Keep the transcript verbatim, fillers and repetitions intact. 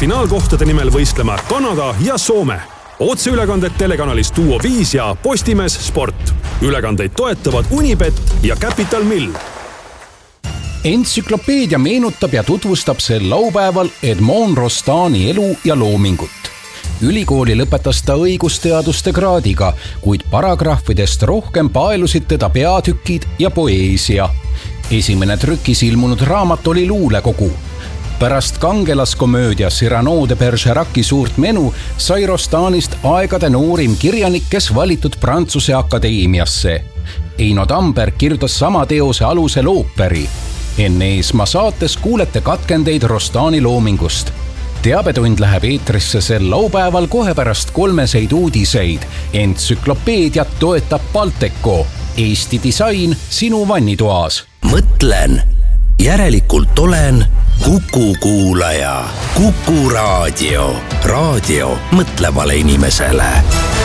finaalkohtade nimel võistlema Kanada ja Soome. Otseülekanded telekanalis Duo viis ja Postimees Sport. Ülekandeid toetavad Unibet ja Capital Mill. Entsüklopeedia meenutab ja tutvustab sel laupäeval Edmond Rostani elu ja loomingut. Ülikooli lõpetas ta õigusteaduste kraadiga, kuid paragrahvidest rohkem paelusid teda peatükid ja poeesia. Esimene trükis ilmunud raamat oli luulekogu. Pärast kangelaskomöödia Cyrano de Bergeraci suurt menu sai Rostanist aegade noorim kirjanik, kes valitud Prantsuse Akadeemiasse. Eino Tamberg kirjutas sama teose alusel ooperi. Enne Eesma saates kuulete katkendeid Rostani loomingust. Teabetund läheb eetrisse sel laupäeval kohe pärast kolmeseid uudiseid. Entsüklopeediat toetab Balteco. Eesti disain sinu vannitoas. Mõtlen, järelikult olen Kuku kuulaja. Kuku raadio. Raadio mõtlevale inimesele.